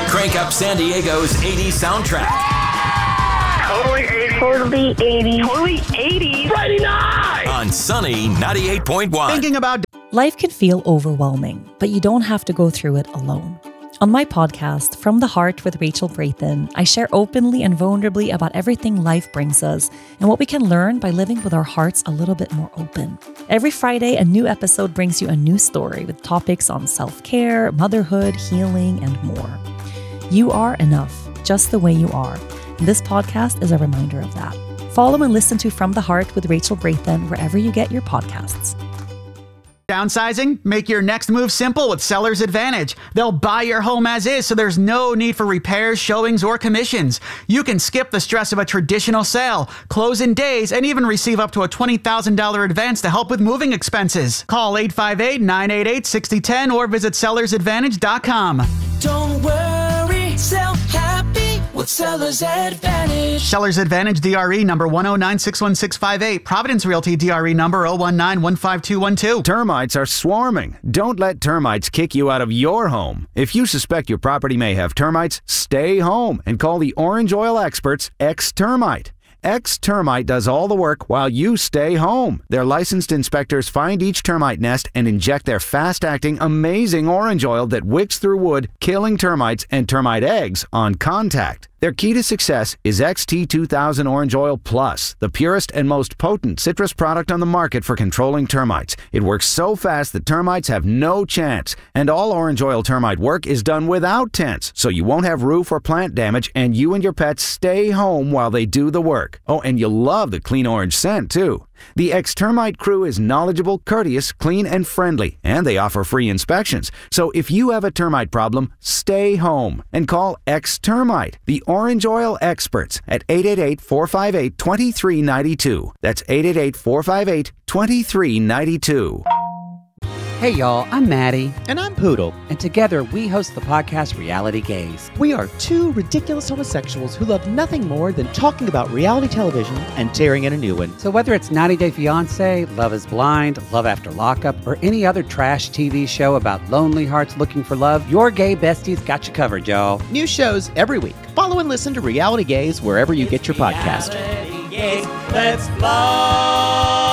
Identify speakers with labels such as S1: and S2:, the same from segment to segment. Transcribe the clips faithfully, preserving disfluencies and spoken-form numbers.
S1: Crank up San Diego's eighties soundtrack.
S2: Totally eighties.
S3: Totally eighties.
S2: Totally eighties. Friday night.
S1: On Sunny ninety-eight point one.
S4: Thinking about...
S5: Life can feel overwhelming, but you don't have to go through it alone. On my podcast, From the Heart with Rachel Brathen, I share openly and vulnerably about everything life brings us and what we can learn by living with our hearts a little bit more open. Every Friday, a new episode brings you a new story with topics on self-care, motherhood, healing, and more. You are enough, just the way you are. And this podcast is a reminder of that. Follow and listen to From the Heart with Rachel Brathen wherever you get your podcasts.
S4: Downsizing? Make your next move simple with Seller's Advantage. They'll buy your home as is, so there's no need for repairs, showings, or commissions. You can skip the stress of a traditional sale, close in days, and even receive up to a twenty thousand dollars advance to help with moving expenses. Call eight five eight, nine eight eight, six zero one zero or visit sellers advantage dot com.
S6: Don't worry, sell happy with Seller's Advantage.
S4: Seller's Advantage D R E number one oh nine six one six five eight. Providence Realty D R E number oh one nine one five two one two.
S7: Termites are swarming. Don't let termites kick you out of your home. If you suspect your property may have termites, stay home and call the Orange Oil experts, X-Termite. X-Termite does all the work while you stay home. Their licensed inspectors find each termite nest and inject their fast-acting, amazing orange oil that wicks through wood, killing termites and termite eggs on contact. Their key to success is X T two thousand Orange Oil Plus, the purest and most potent citrus product on the market for controlling termites. It works so fast that termites have no chance, and all orange oil termite work is done without tents, so you won't have roof or plant damage, and you and your pets stay home while they do the work. Oh, and you'll love the clean orange scent, too. The X-Termite crew is knowledgeable, courteous, clean, and friendly, and they offer free inspections. So if you have a termite problem, stay home and call X-Termite, the Orange Oil experts, at eight eight eight, four five eight, two three nine two. That's eight eight eight, four five eight, two three nine two.
S8: Hey y'all, I'm Maddie.
S9: And I'm Poodle.
S8: And together we host the podcast Reality Gaze.
S9: We are two ridiculous homosexuals who love nothing more than talking about reality television and tearing in a new one.
S8: So whether it's ninety day fiance, Love is Blind, Love After Lockup, or any other trash T V show about lonely hearts looking for love, your gay besties got you covered, y'all.
S9: New shows every week. Follow and listen to Reality Gaze wherever you get your podcast.
S6: Reality Gaze, let's love.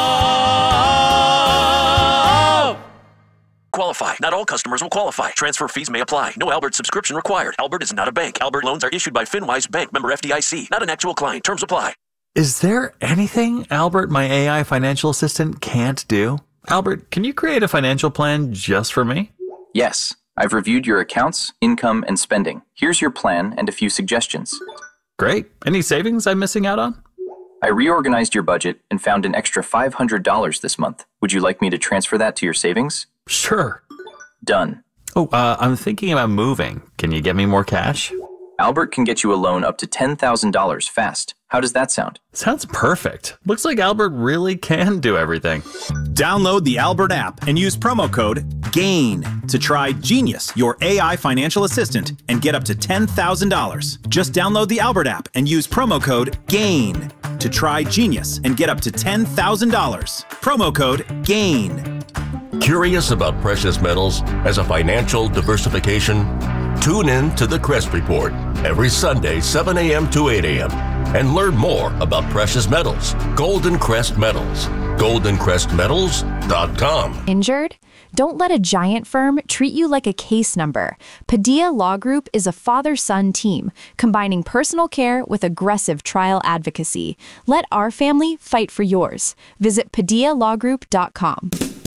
S10: Qualify. Not all customers will qualify. Transfer fees may apply. No Albert subscription required. Albert is not a bank. Albert loans are issued by FinWise Bank, member F D I C. Not an actual client. Terms apply.
S11: Is there anything Albert, my A I financial assistant, can't do? Albert, can you create a financial plan just for me?
S12: Yes. I've reviewed your accounts, income, and spending. Here's your plan and a few suggestions.
S11: Great. Any savings I'm missing out on?
S12: I reorganized your budget and found an extra five hundred dollars this month. Would you like me to transfer that to your savings?
S11: Sure.
S12: Done.
S11: Oh, uh, I'm thinking about moving. Can you get me more cash?
S12: Albert can get you a loan up to ten thousand dollars fast. How does that sound?
S11: Sounds perfect. Looks like Albert really can do everything.
S13: Download the Albert app and use promo code GAIN to try Genius, your A I financial assistant, and get up to ten thousand dollars. Just download the Albert app and use promo code GAIN to try Genius and get up to ten thousand dollars. Promo code GAIN.
S14: Curious about precious metals as a financial diversification? Tune in to the Crest Report every Sunday, seven a.m. to eight a.m. and learn more about precious metals. Golden Crest Metals. golden crest metals dot com.
S15: Injured? Don't let a giant firm treat you like a case number. Padilla Law Group is a father-son team, combining personal care with aggressive trial advocacy. Let our family fight for yours. Visit padilla law group dot com.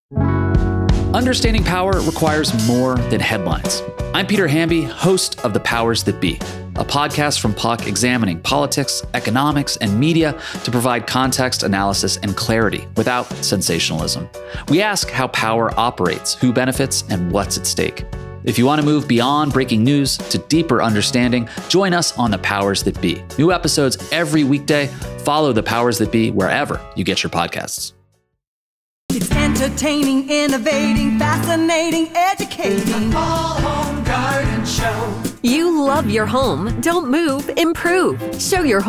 S16: Understanding power requires more than headlines. I'm Peter Hamby, host of The Powers That Be, a podcast from P U C examining politics, economics, and media to provide context, analysis, and clarity without sensationalism. We ask how power operates, who benefits, and what's at stake. If you want to move beyond breaking news to deeper understanding, join us on The Powers That Be. New episodes every weekday. Follow The Powers That Be wherever you get your podcasts.
S6: It's entertaining, innovating, fascinating, educating. The Paul Home Garden Show.
S17: You love your home. Don't move, improve. Show your home.